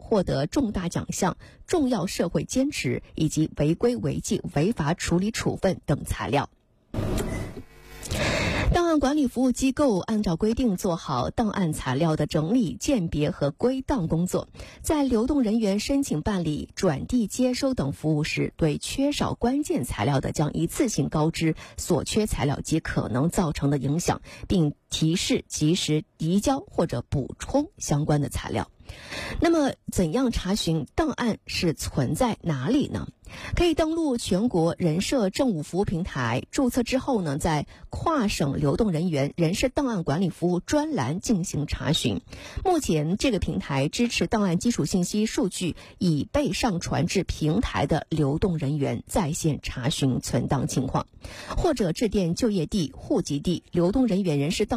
获得重大奖项、重要社会坚持以及违规违纪违法处理处分等材料。档案管理服务机构按照规定做好档案材料的整理、鉴别和归档工作，在流动人员申请办理、转递接收等服务时，对缺少关键材料的，将一次性告知所缺材料及可能造成的影响，并提示及时移交或者补充相关的材料。那么怎样查询档案是存在哪里呢？可以登录全国人社政务服务平台，注册之后呢，在跨省流动人员人事档案管理服务专栏进行查询。目前这个平台支持档案基础信息数据已被上传至平台的流动人员在线查询存档情况，或者致电就业地、户籍地流动人员人事档